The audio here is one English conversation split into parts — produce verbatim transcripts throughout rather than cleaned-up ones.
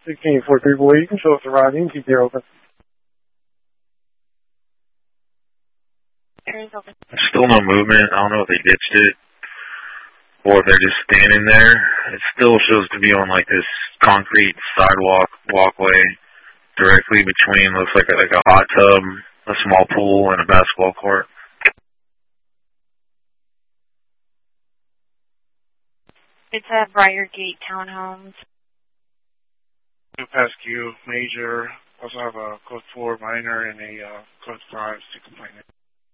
sixteen four three boy, you can show us the ride. You can keep your open. Area's open. Still no movement. I don't know if they ditched it or if they're just standing there. It still shows to be on like this concrete sidewalk walkway directly between, looks like a, like a hot tub, a small pool, and a basketball court. It's at Briargate Townhomes. New Pascu, major. Also have a code four minor and a uh, code five C complainant.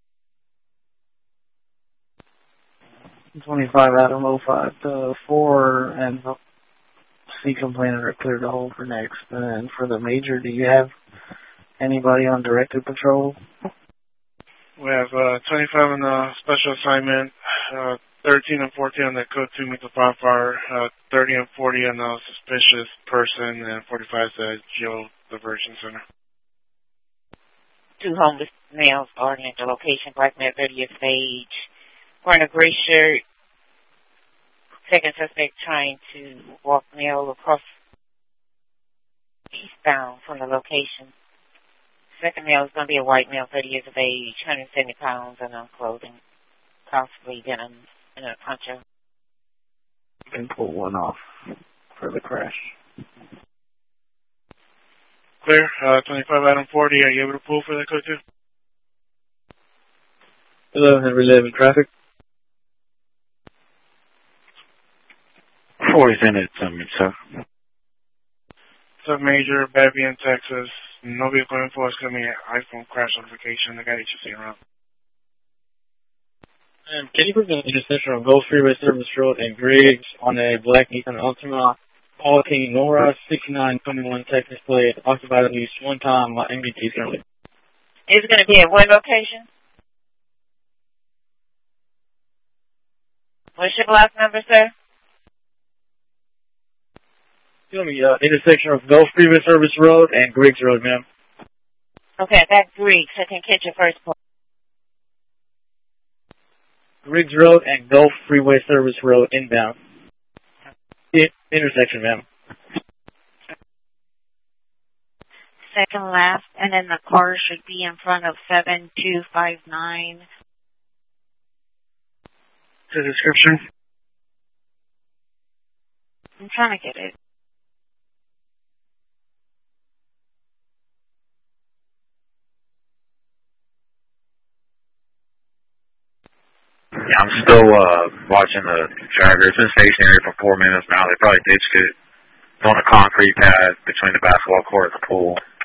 twenty-five Adam oh five to four and C complainant are cleared to hold for next. And then for the major, do you have anybody on directed patrol? We have uh, twenty-five on the special assignment, uh, thirteen and fourteen on the code two Mito Bonfire, uh, thirty and forty on the suspicious person, and forty-five is the Geo Diversion Center. Two homeless males guarding at the location, black male, thirtieth of age, wearing a gray shirt. Second suspect trying to walk male across eastbound from the location. Second male is going to be a white male, thirty years of age, one hundred seventy pounds, and on clothing, possibly denim and a poncho. You can pull one off for the crash. Clear. Uh, twenty-five Adam forty. Are you able to pull for that code two? Hello, Henry Levin traffic. forty's in it, um, sir. Sub major, Babbitt, Texas. No vehicle info is coming at iPhone crash notification. I got H C around. Um, can you prevent the intersection of Gulf Freeway Service Road and Griggs on a black Nissan Altima, Paul King Nora, sixty-nine twenty-one Texas plate, occupied at least one time by M B T currently? Is it going to be at what location? What's your last number, sir? Tell me, uh, intersection of Gulf Freeway Service Road and Griggs Road, ma'am. Okay, that's Griggs. I can catch your first point. Griggs Road and Gulf Freeway Service Road inbound. I- intersection, ma'am. Second left, and then the car should be in front of seven two five nine. The description? I'm trying to get it. Yeah, I'm still uh, watching the driver. It's been stationary for four minutes now. They probably ditched it. It's on a concrete pad between the basketball court and the pool.